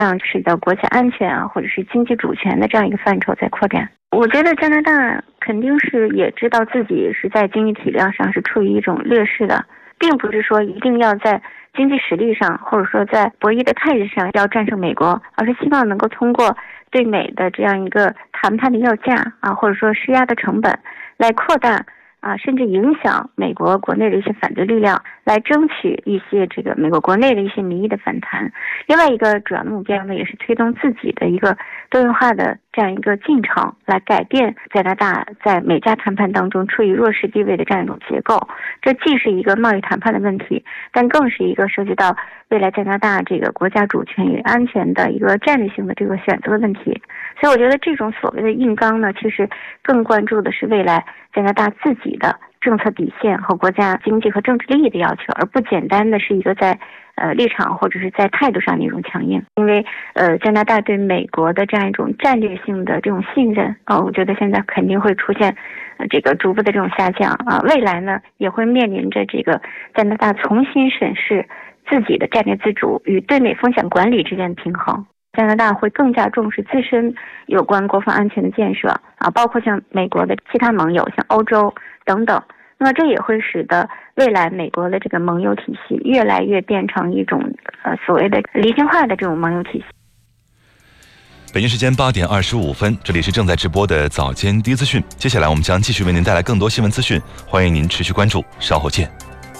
让是到国家安全啊，或者是经济主权的这样一个范畴在扩展。我觉得加拿大肯定是也知道自己是在经济体量上是处于一种劣势的，并不是说一定要在经济实力上，或者说在博弈的态势上要战胜美国，而是希望能够通过对美的这样一个谈判的要价啊，或者说施压的成本来扩大啊，甚至影响美国国内的一些反对力量，来争取一些这个美国国内的一些民意的反弹。另外一个主要的目标呢，也是推动自己的一个多元化的这样一个进程，来改变加拿大在美加谈判当中处于弱势地位的这样一种结构。这既是一个贸易谈判的问题，但更是一个涉及到未来加拿大这个国家主权与安全的一个战略性的这个选择问题。所以我觉得这种所谓的硬刚呢，其实更关注的是未来加拿大自己的政策底线和国家经济和政治利益的要求，而不简单的是一个在立场或者是在态度上的一种强硬。因为加拿大对美国的这样一种战略性的这种信任我觉得现在肯定会出现这个逐步的这种下降啊。未来呢也会面临着这个加拿大重新审视自己的战略自主与对美风险管理之间的平衡。加拿大会更加重视自身有关国防安全的建设啊，包括像美国的其他盟友，像欧洲等等。那么这也会使得未来美国的这个盟友体系越来越变成一种所谓的理性化的这种盟友体系。 北京时间8点25分，这里是正在直播的早间第一资讯。接下来我们将继续为您带来更多新闻资讯，欢迎您持续关注，稍后见。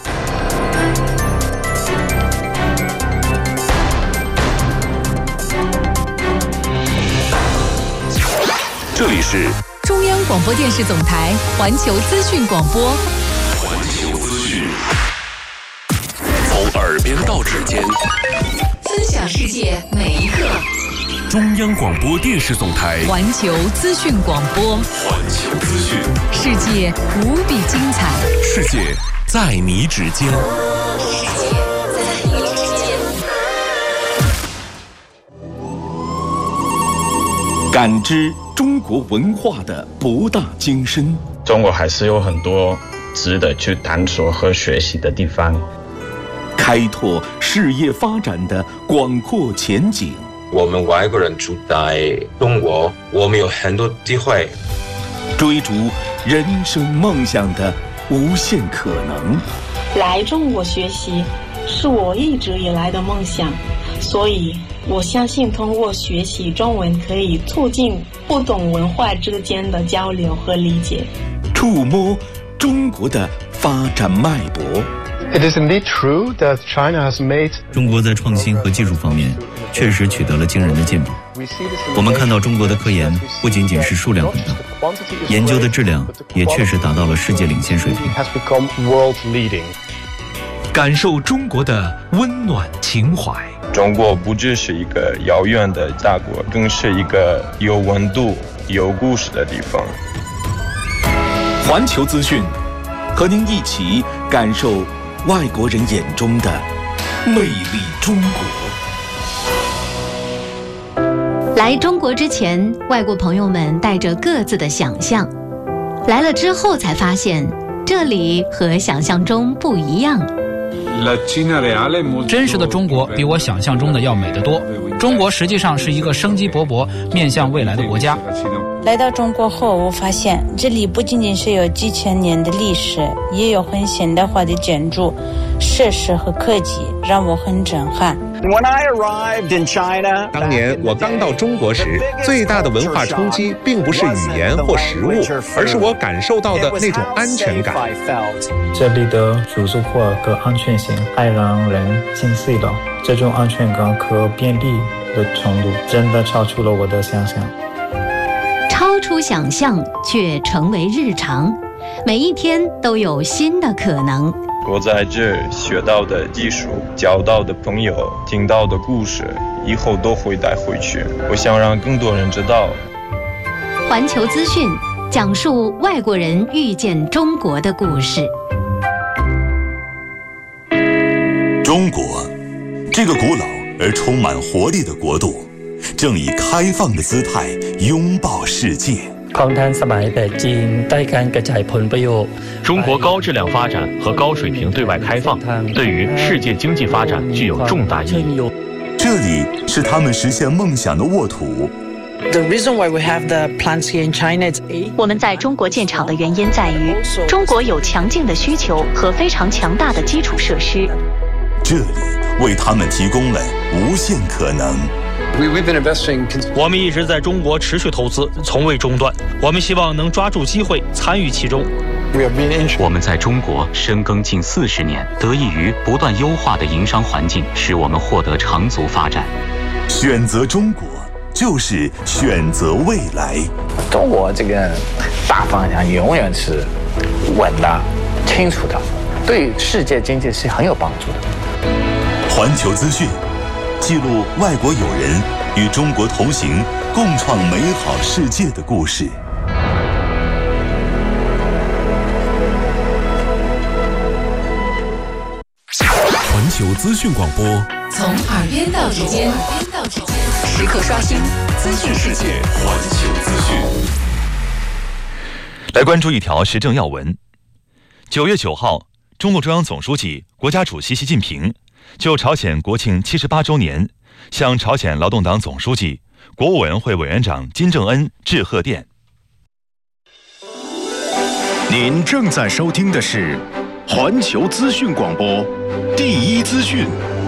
这里是中央广播电视总台环球资讯广播。 环球资讯，从耳边到指尖， 分享世界每一刻。 中央广播电视总台环球资讯广播。 环球资讯， 世界无比精彩， 世界在你指尖。 世界在你指尖。 感知中国文化的博大精深， 中国还是有很多值得去探索和学习的地方， 开拓事业发展的广阔前景。 我们外国人住在中国，我们有很多机会， 追逐人生梦想的无限可能。 来中国学习是我一直以来的梦想，所以我相信通过学习中文可以促进不同文化之间的交流和理解， 触摸中国的发展脉搏。 It is indeed true that China has made 中国在创新和技术方面确实取得了惊人的进步。我们看到中国的科研不仅仅是数量很大，研究的质量也确实达到了世界领先水平。 感受中国的温暖情怀。 中国不只是一个遥远的大国，更是一个有温度、有故事的地方。 环球资讯，和您一起感受外国人眼中的魅力中国。 来中国之前，外国朋友们带着各自的想象，来了之后才发现，这里和想象中不一样。 真实的中国比我想象中的要美得多。中国实际上是一个生机勃勃、面向未来的国家。 来到中国后，我发现这里不仅仅是有几千年的历史，也有很现代化的建筑、设施和科技，让我很震撼。 当年我刚到中国时，最大的文化冲击并不是语言或食物，而是我感受到的那种安全感。 这里的组织化和安全性太让人心碎了，这种安全感和便利的程度真的超出了我的想象。 超出想象却成为日常，每一天都有新的可能。 我在这学到的技术、交到的朋友、听到的故事，以后都会带回去。我想让更多人知道。 环球资讯讲述外国人遇见中国的故事。 中国，这个古老而充满活力的国度，正以开放的姿态拥抱世界。 中国高质量发展和高水平对外开放，对于世界经济发展具有重大意义。 这里是他们实现梦想的沃土。 我们在中国建厂的原因在于，中国有强劲的需求和非常强大的基础设施， 这里为他们提供了无限可能。 我们一直在中国持续投资，从未中断。我们希望能抓住机会，参与其中。 我们在中国深耕近40年，得益于不断优化的营商环境，使我们获得长足发展。 选择中国，就是选择未来。 中国这个大方向永远是稳的、清楚的，对世界经济是很有帮助的。 环球资讯记录外国友人与中国同行，共创美好世界的故事。 环球资讯广播， 从耳边到指尖，时刻刷新资讯世界。 环球资讯， 来关注一条时政要闻。9月9号，中共中央总书记、国家主席习近平就朝鲜国庆78周年，向朝鲜劳动党总书记、国务委员会委员长金正恩致贺电。 您正在收听的是环球资讯广播第一资讯。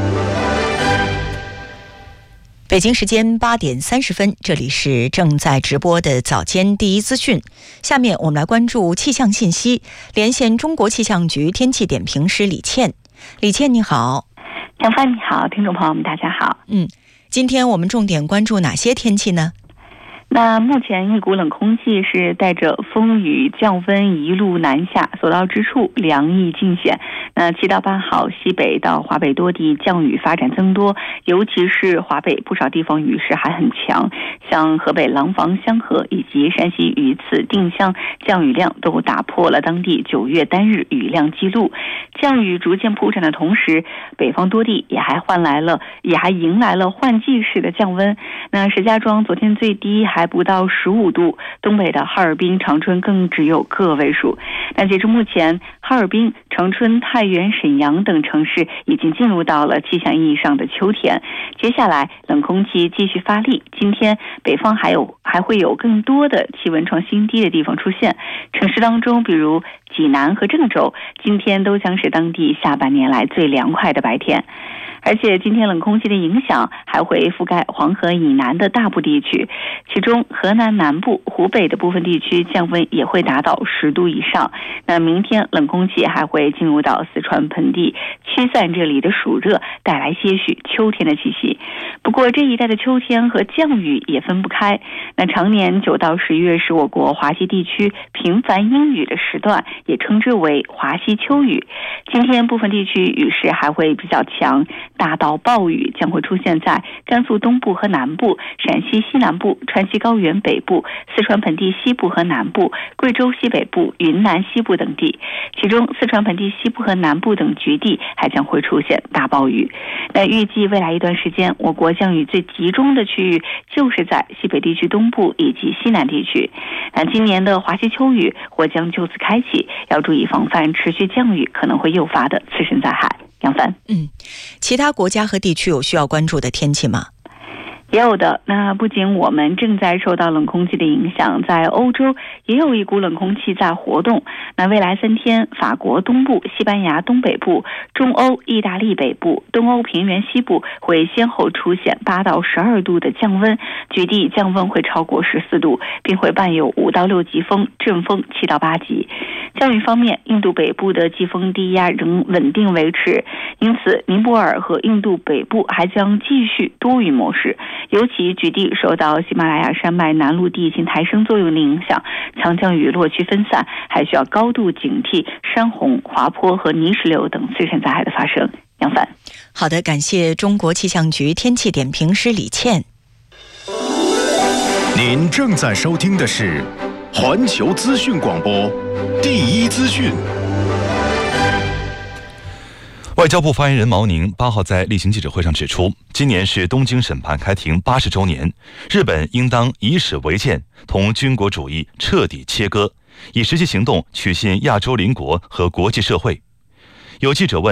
北京时间8点30分，这里是正在直播的早间第一资讯。下面我们来关注气象信息，连线中国气象局天气点评师李倩。李倩你好。 杨帆你好，听众朋友们大家好。 今天我们重点关注哪些天气呢？ 那目前一股冷空气是带着风雨降温一路南下，所到之处凉意尽显。那7到8号西北到华北多地降雨发展增多，尤其是华北不少地方雨势还很强，像河北廊坊、香河以及山西榆次、定襄降雨量都打破了当地9月单日雨量记录。降雨逐渐铺展的同时，北方多地也还迎来了换季式的降温。那石家庄昨天最低还不到15度，东北的哈尔滨、长春更只有个位数。那截至目前，哈尔滨、长春、太原、沈阳等城市已经进入到了气象意义上的秋天。接下来冷空气继续发力，今天北方还会有更多的气温创新低的地方出现。城市当中，比如济南和郑州，今天都将是当地下半年来最凉快的白天。而且今天冷空气的影响还会覆盖黄河以南的大部地区，其中河南南部、湖北的部分地区降温也会达到10度以上。那明天冷空气还会进入到四川盆地，驱散这里的暑热，带来些许秋天的气息。不过这一带的秋天和降雨也分不开。那常年9到10月是我国华西地区频繁阴雨的时段，也称之为华西秋雨。今天部分地区雨势还会比较强，大到暴雨将会出现在甘肃东部和南部、陕西西南部、川西高原北部、四川盆地西部和南部、贵州西北部、云南西部等地，其中四川盆地西部和南部等局地还将会出现大暴雨。那预计未来一段时间，我国降雨最集中的区域就是在西北地区东部以及西南地区。那今年的华西秋雨或将就此开启，要注意防范持续降雨可能会诱发的次生灾害。杨帆， 其他国家和地区有需要关注的天气吗？ 也有的。那不仅我们正在受到冷空气的影响，在欧洲也有一股冷空气在活动。那未来3天，法国东部、西班牙东北部、中欧、意大利北部、东欧平原西部会先后出现8到12度的降温，局地降温会超过14度，并会伴有5到6级风，阵风7到8级。降雨方面，印度北部的季风低压仍稳定维持，因此尼泊尔和印度北部还将继续多雨模式。尤其局地受到喜马拉雅山脉南麓地形抬升作用的影响，强降雨落区分散，还需要高度警惕山洪、滑坡和泥石流等自然灾害的发生。杨帆， 好的，感谢中国气象局天气点评师李倩。 您正在收听的是环球资讯广播第一资讯。 外交部发言人毛宁8号在例行记者会上指出，今年是东京审判开庭80周年，日本应当以史为鉴，同军国主义彻底切割，以实际行动取信亚洲邻国和国际社会。有记者问，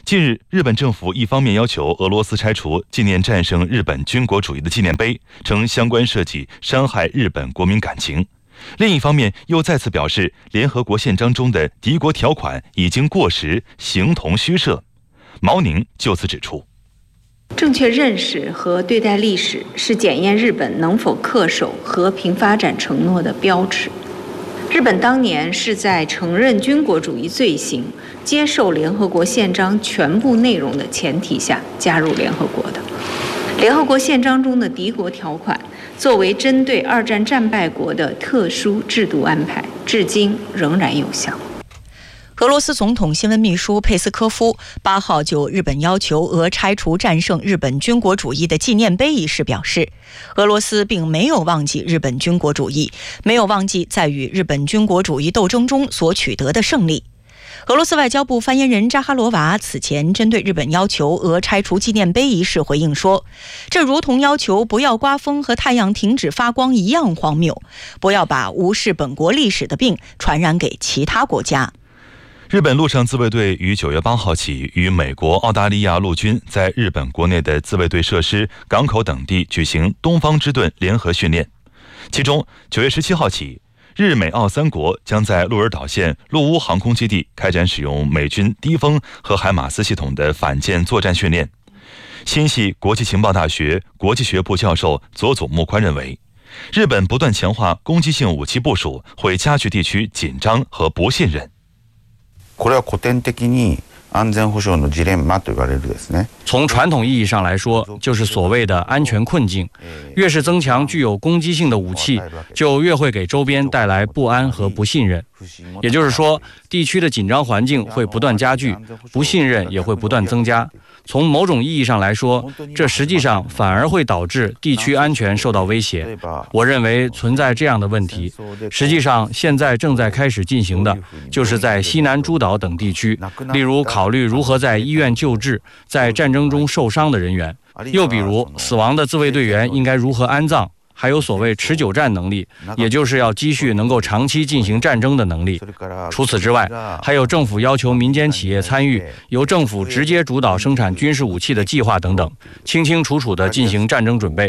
近日，日本政府一方面要求俄罗斯拆除纪念战胜日本军国主义的纪念碑，称相关设计伤害日本国民感情；另一方面又再次表示，联合国宪章中的敌国条款已经过时，形同虚设。毛宁就此指出， 正确认识和对待历史是检验日本能否恪守和平发展承诺的标尺。日本当年是在承认军国主义罪行、接受联合国宪章全部内容的前提下加入联合国的。联合国宪章中的敌国条款作为针对二战战败国的特殊制度安排，至今仍然有效。 俄罗斯总统新闻秘书佩斯科夫8号就日本要求俄拆除战胜日本军国主义的纪念碑一事表示，俄罗斯并没有忘记日本军国主义，没有忘记在与日本军国主义斗争中所取得的胜利。俄罗斯外交部发言人扎哈罗娃此前针对日本要求俄拆除纪念碑一事回应说，这如同要求不要刮风和太阳停止发光一样荒谬，不要把无视本国历史的病传染给其他国家。 日本陆上自卫队于9月8号起与美国、澳大利亚陆军在日本国内的自卫队设施、港口等地举行东方之盾联合训练。其中9月17号起，日美澳3国将在鹿儿岛县陆乌航空基地开展使用美军低风和海马斯系统的反舰作战训练。新系国际情报大学国际学部教授佐佐木宽认为，日本不断强化攻击性武器部署，会加剧地区紧张和不信任。 これは古典的に安全保障のジレンマと言われるですね。 从传统意义上来说，就是所谓的安全困境。越是增强具有攻击性的武器，就越会给周边带来不安和不信任。也就是说，地区的紧张环境会不断加剧，不信任也会不断增加。从某种意义上来说，这实际上反而会导致地区安全受到威胁。我认为存在这样的问题，实际上现在正在开始进行的，就是在西南诸岛等地区，例如考虑如何在医院救治在战争中受伤的人员，又比如死亡的自卫队员应该如何安葬，还有所谓持久战能力，也就是要积蓄能够长期进行战争的能力。除此之外，还有政府要求民间企业参与，由政府直接主导生产军事武器的计划等等，清清楚楚地进行战争准备。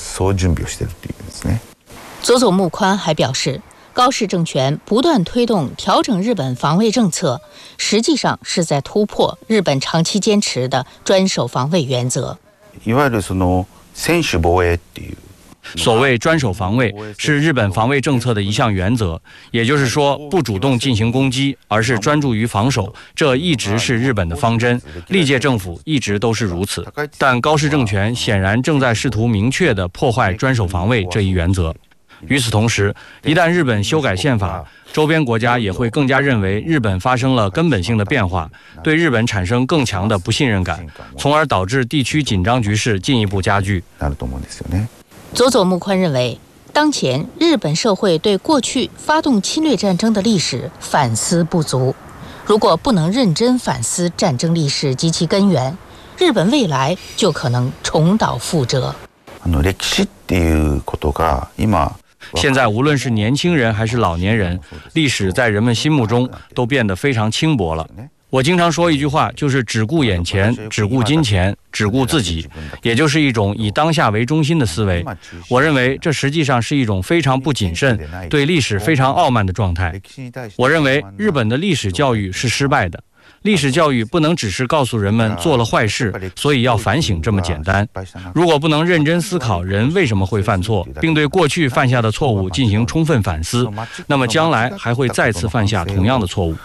佐佐木宽还表示，高市政权不断推动调整日本防卫政策，实际上是在突破日本长期坚持的专守防卫原则。 いわゆるその専守防衛っていう。 所谓专守防卫是日本防卫政策的一项原则，也就是说不主动进行攻击，而是专注于防守，这一直是日本的方针，历届政府一直都是如此。但高市政权显然正在试图明确地破坏专守防卫这一原则。与此同时，一旦日本修改宪法，周边国家也会更加认为日本发生了根本性的变化，对日本产生更强的不信任感，从而导致地区紧张局势进一步加剧。 佐佐木宽认为，当前日本社会对过去发动侵略战争的历史反思不足，如果不能认真反思战争历史及其根源，日本未来就可能重蹈覆辙。 现在无论是年轻人还是老年人，历史在人们心目中都变得非常轻薄了。我经常说一句话，就是只顾眼前，只顾金钱，只顾自己，也就是一种以当下为中心的思维。我认为这实际上是一种非常不谨慎、对历史非常傲慢的状态。我认为日本的历史教育是失败的。历史教育不能只是告诉人们做了坏事，所以要反省这么简单。如果不能认真思考人为什么会犯错，并对过去犯下的错误进行充分反思，那么将来还会再次犯下同样的错误。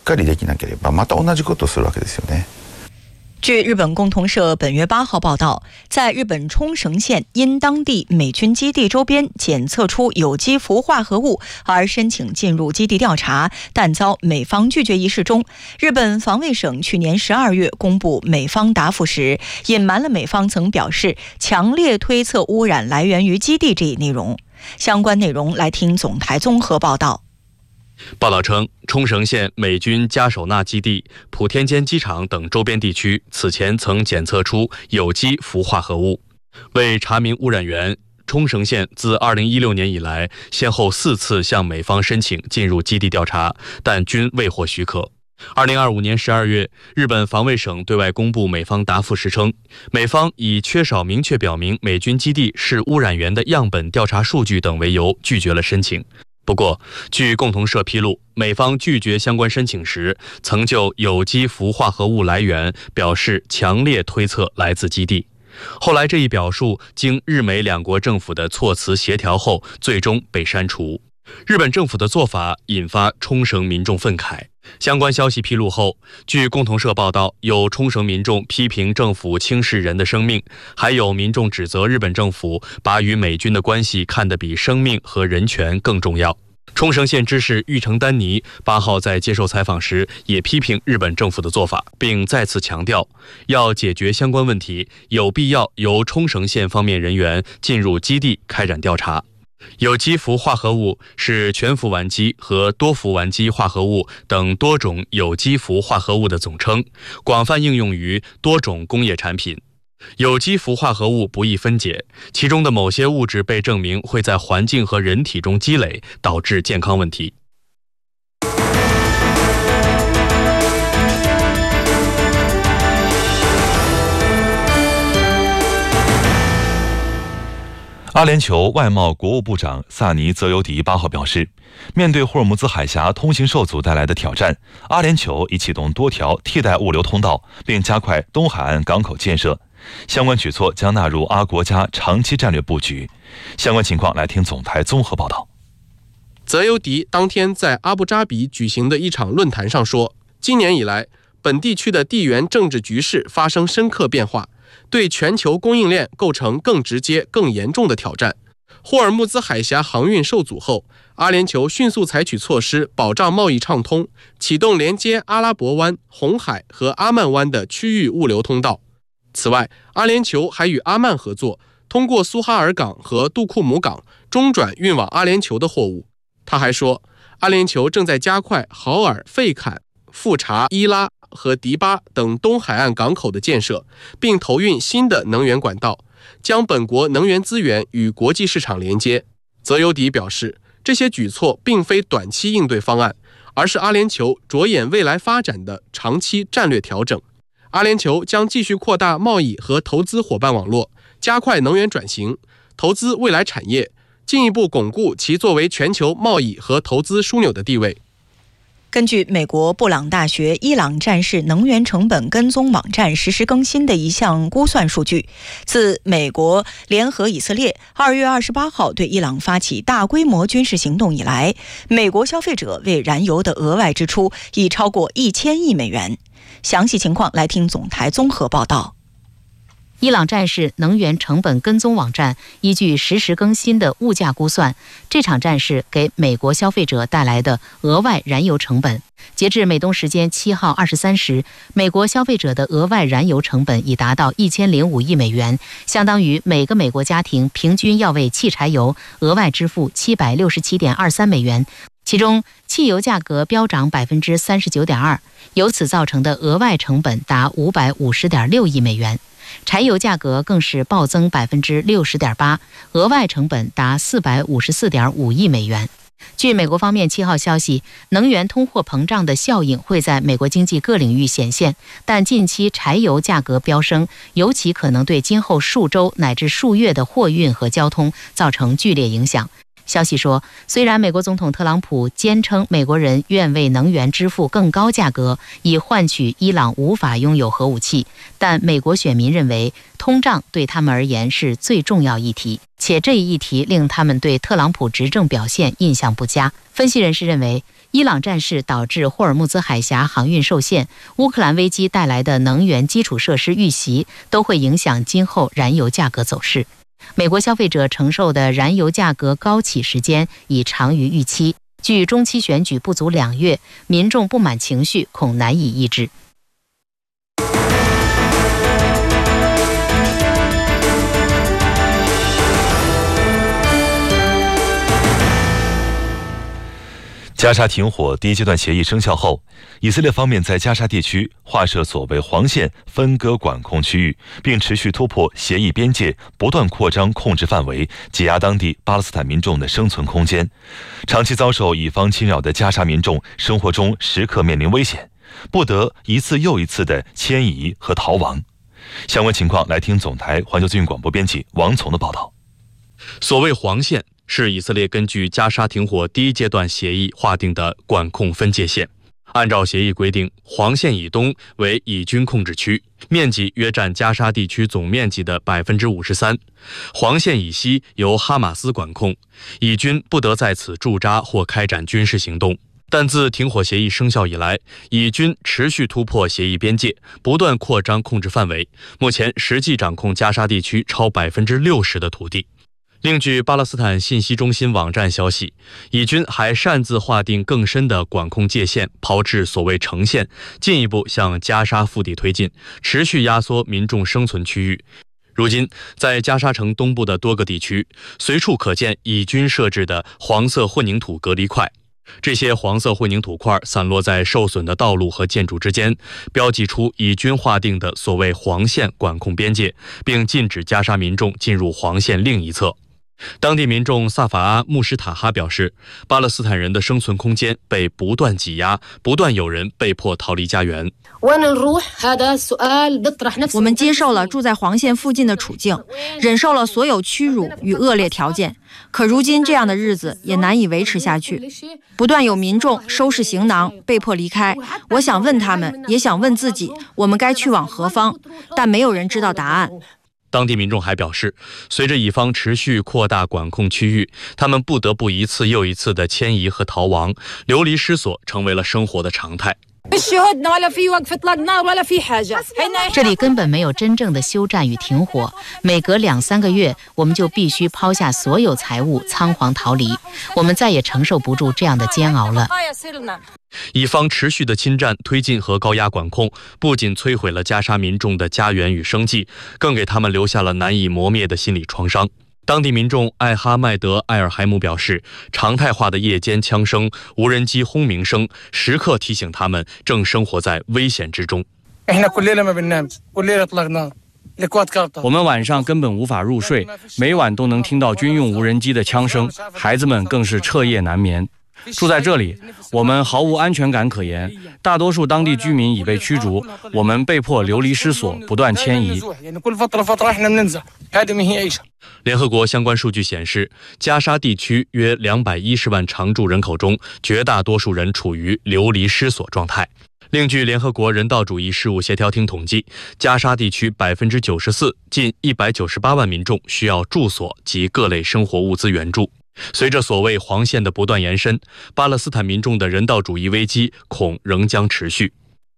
据日本共同社本月8号报道，在日本冲绳县因当地美军基地周边检测出有机氟化合物而申请进入基地调查，但遭美方拒绝一事中，日本防卫省去年12月公布美方答复时，隐瞒了美方曾表示强烈推测污染来源于基地这一内容。相关内容来听总台综合报道。 报道称，冲绳县美军加手纳基地、普天间机场等周边地区此前曾检测出有机氟化合物。为查明污染源，冲绳县自2016年以来，先后4次向美方申请进入基地调查，但均未获许可。 2025年12月，日本防卫省对外公布美方答复时称，美方以缺少明确表明美军基地是污染源的样本调查数据等为由，拒绝了申请。不过，据共同社披露，美方拒绝相关申请时，曾就有机氟化合物来源表示强烈推测来自基地。后来这一表述经日美两国政府的措辞协调后，最终被删除。日本政府的做法引发冲绳民众愤慨。相关消息披露后，据共同社报道，有冲绳民众批评政府轻视人的生命，还有民众指责日本政府把与美军的关系看得比生命和人权更重要。冲绳县知事玉城丹尼8号在接受采访时也批评日本政府的做法，并再次强调，要解决相关问题，有必要由冲绳县方面人员进入基地开展调查。有机氟化合物是全氟烷基和多氟烷基化合物等多种有机氟化合物的总称，广泛应用于多种工业产品。有机氟化合物不易分解，其中的某些物质被证明会在环境和人体中积累，导致健康问题。 阿联酋外贸国务部长萨尼泽尤迪8号表示，面对霍尔木兹海峡通行受阻带来的挑战，阿联酋已启动多条替代物流通道，并加快东海岸港口建设。相关举措将纳入阿国家长期战略布局。相关情况来听总台综合报道。 泽尤迪当天在阿布扎比举行的一场论坛上说，今年以来，本地区的地缘政治局势发生深刻变化，对全球供应链构成更直接、更严重的挑战。霍尔木兹海峡航运受阻后，阿联酋迅速采取措施保障贸易畅通，启动连接阿拉伯湾、红海和阿曼湾的区域物流通道。此外，阿联酋还与阿曼合作，通过苏哈尔港和杜库姆港中转运往阿联酋的货物。他还说，阿联酋正在加快豪尔、费坎、富查、伊拉和迪巴等东海岸港口的建设，并投运新的能源管道，将本国能源资源与国际市场连接。泽尤迪表示，这些举措并非短期应对方案，而是阿联酋着眼未来发展的长期战略调整。阿联酋将继续扩大贸易和投资伙伴网络，加快能源转型，投资未来产业，进一步巩固其作为全球贸易和投资枢纽的地位。 根据美国布朗大学伊朗战事能源成本跟踪网站实时更新的一项估算数据，自美国联合以色列2月28号对伊朗发起大规模军事行动以来，美国消费者为燃油的额外支出已超过1000亿美元。详细情况来听总台综合报道。 伊朗战事能源成本跟踪网站依据实时更新的物价估算，这场战事给美国消费者带来的额外燃油成本。截至美东时间7号23时，美国消费者的额外燃油成本已达到1005亿美元，相当于每个美国家庭平均要为汽柴油额外支付767.23美元。其中，汽油价格飙涨39.2%，由此造成的额外成本达550.6亿美元。柴油价格更是暴增60.8%，额外成本达454.5亿美元。据美国方面7号消息，能源通货膨胀的效应会在美国经济各领域显现，但近期柴油价格飙升，尤其可能对今后数周乃至数月的货运和交通造成剧烈影响。消息说，虽然美国总统特朗普坚称美国人愿为能源支付更高价格，以换取伊朗无法拥有核武器，但美国选民认为通胀对他们而言是最重要议题，且这一议题令他们对特朗普执政表现印象不佳。分析人士认为，伊朗战事导致霍尔木兹海峡航运受限，乌克兰危机带来的能源基础设施遇袭，都会影响今后燃油价格走势。美国消费者承受的燃油价格高企时间已长于预期，距中期选举不足2月，民众不满情绪恐难以抑制。 加沙停火第一阶段协议生效后，以色列方面在加沙地区划设所谓黄线分割管控区域，并持续突破协议边界，不断扩张控制范围，挤压当地巴勒斯坦民众的生存空间。长期遭受以方侵扰的加沙民众生活中时刻面临危险。 不得一次又一次的迁移和逃亡。相关情况来听总台环球资讯广播编辑王从的报道。 所谓黄线是以色列根据加沙停火第一阶段协议划定的管控分界线。按照协议规定，黄线以东为以军控制区，面积约占加沙地区总面积的 53%； 黄线以西由哈马斯管控，以军不得在此驻扎或开展军事行动。但自停火协议生效以来，以军持续突破协议边界，不断扩张控制范围，目前实际掌控加沙地区超 60% 的土地。另据巴勒斯坦信息中心网站消息，以军还擅自划定更深的管控界限，抛至所谓城线，进一步向加沙腹地推进，持续压缩民众生存区域。如今，在加沙城东部的多个地区，随处可见以军设置的黄色混凝土隔离块。这些黄色混凝土块散落在受损的道路和建筑之间，标记出以军划定的所谓黄线管控边界，并禁止加沙民众进入黄线另一侧。当地民众萨法阿穆什塔哈表示，巴勒斯坦人的生存空间被不断挤压，不断有人被迫逃离家园。 我们接受了住在黄线附近的处境，忍受了所有屈辱与恶劣条件，可如今这样的日子也难以维持下去。不断有民众收拾行囊被迫离开，我想问他们，也想问自己，我们该去往何方？但没有人知道答案。 当地民众还表示，随着以方持续扩大管控区域，他们不得不一次又一次的迁移和逃亡，流离失所成为了生活的常态。 这里根本没有真正的休战与停火，每隔2-3个月，我们就必须抛下所有财物，仓皇逃离。我们再也承受不住这样的煎熬了。 以方持续的侵占、推进和高压管控，不仅摧毁了加沙民众的家园与生计，更给他们留下了难以磨灭的心理创伤。当地民众艾哈迈德·埃尔海姆表示，常态化的夜间枪声、无人机轰鸣声，时刻提醒他们正生活在危险之中。 我们晚上根本无法入睡，每晚都能听到军用无人机的枪声，孩子们更是彻夜难眠。住在这里，我们毫无安全感可言，大多数当地居民已被驱逐，我们被迫流离失所，不断迁移。 联合国相关数据显示，加沙地区约210万常住人口中，绝大多数人处于流离失所状态。另据联合国人道主义事务协调厅统计，加沙地区94%，近198万民众需要住所及各类生活物资援助。随着所谓黄线的不断延伸，巴勒斯坦民众的人道主义危机恐仍将持续。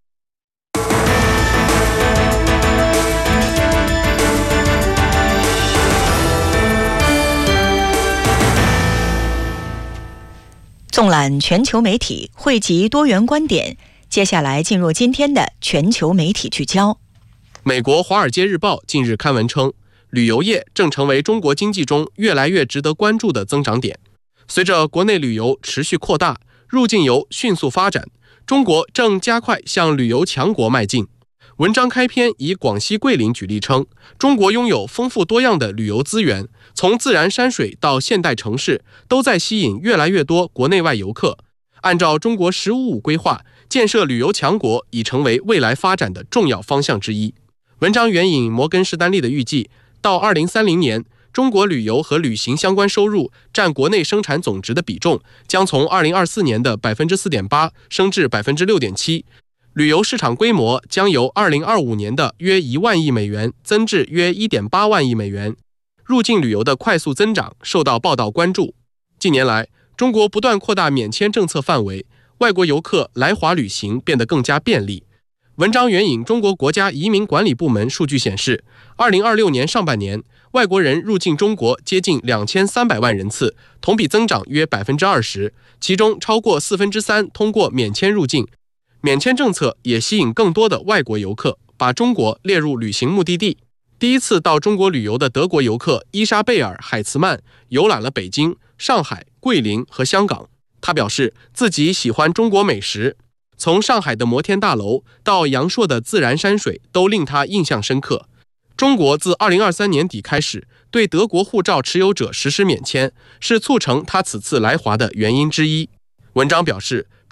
纵览全球媒体，汇集多元观点。接下来进入今天的全球媒体聚焦。 美国《华尔街日报》近日刊文称，旅游业正成为中国经济中越来越值得关注的增长点。随着国内旅游持续扩大，入境游迅速发展，中国正加快向旅游强国迈进。文章开篇以广西桂林举例称，中国拥有丰富多样的旅游资源，从自然山水到现代城市，都在吸引越来越多国内外游客。按照中国“15+5”规划，建设旅游强国已成为未来发展的重要方向之一。文章援引摩根士丹利的预计，到2030年，中国旅游和旅行相关收入占国内生产总值的比重将从2024年的 4.8% 升至 6.7%， 旅游市场规模将由2025年的约1万亿美元增至约 1.8 万亿美元。入境旅游的快速增长受到报道关注。近年来，中国不断扩大免签政策范围，外国游客来华旅行变得更加便利。文章援引中国国家移民管理部门数据显示，2026年上半年，外国人入境中国接近2300万人次，同比增长约 20%， 其中超过3/4通过免签入境。免签政策也吸引更多的外国游客，把中国列入旅行目的地。第一次到中国旅游的德国游客伊莎贝尔·海茨曼游览了北京、上海、桂林和香港。他表示自己喜欢中国美食，从上海的摩天大楼到阳朔的自然山水都令他印象深刻。中国自2023年底开始对德国护照持有者实施免签，是促成他此次来华的原因之一。文章表示，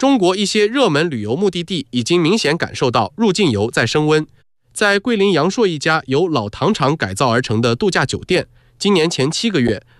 中国一些热门旅游目的地已经明显感受到入境游在升温。在桂林阳朔一家由老糖厂改造而成的度假酒店，今年前7个月